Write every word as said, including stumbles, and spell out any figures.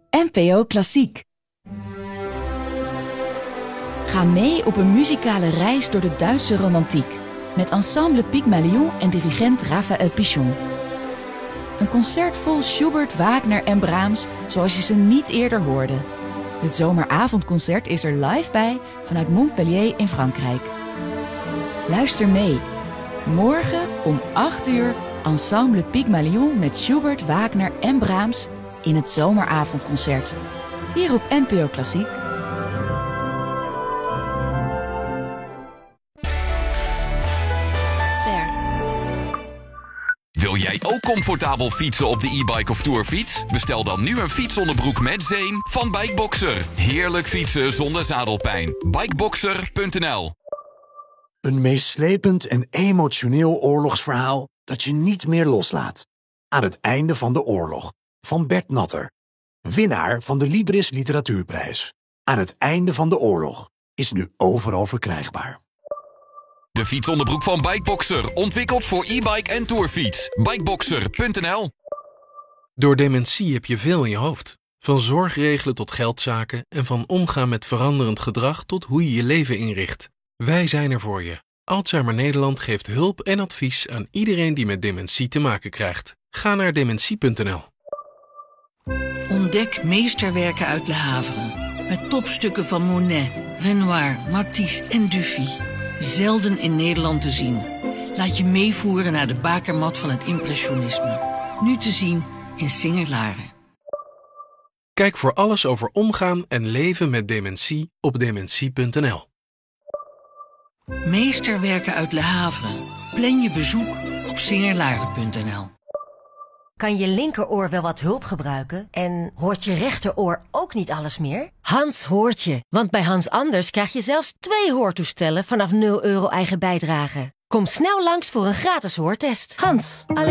N P O Klassiek. Ga mee op een muzikale reis door de Duitse romantiek met ensemble Pygmalion en dirigent Raphaël Pichon. Een concert vol Schubert, Wagner en Brahms zoals je ze niet eerder hoorde. Het zomeravondconcert is er live bij vanuit Montpellier in Frankrijk. Luister mee. Morgen om acht uur ensemble Pygmalion met Schubert, Wagner en Brahms in het zomeravondconcert. Hier op N P O Klassiek. Wil jij ook comfortabel fietsen op de e-bike of tourfiets? Bestel dan nu een fietsonderbroek met zeem van Bikeboxer. Heerlijk fietsen zonder zadelpijn. Bikeboxer punt n l. Een meeslepend en emotioneel oorlogsverhaal dat je niet meer loslaat. Aan het einde van de oorlog. Van Bert Natter. Winnaar van de Libris Literatuurprijs. Aan het einde van de oorlog is nu overal verkrijgbaar. De fietsonderbroek van Bikeboxer. Ontwikkeld voor e-bike en tourfiets. Bikeboxer punt n l. Door dementie heb je veel in je hoofd. Van zorgregelen tot geldzaken en van omgaan met veranderend gedrag tot hoe je je leven inricht. Wij zijn er voor je. Alzheimer Nederland geeft hulp en advies aan iedereen die met dementie te maken krijgt. Ga naar dementie punt n l. Ontdek meesterwerken uit Le Havre. Met topstukken van Monet, Renoir, Matisse en Dufy. Zelden in Nederland te zien. Laat je meevoeren naar de bakermat van het impressionisme. Nu te zien in Singer-Laren. Kijk voor alles over omgaan en leven met dementie op dementie punt n l. Meesterwerken uit Le Havre. Plan je bezoek op Singer-Laren punt n l. Kan je linkeroor wel wat hulp gebruiken? En hoort je rechteroor ook niet alles meer? Hans hoort je, want bij Hans Anders krijg je zelfs twee hoortoestellen vanaf nul euro eigen bijdrage. Kom snel langs voor een gratis hoortest. Hans, alleen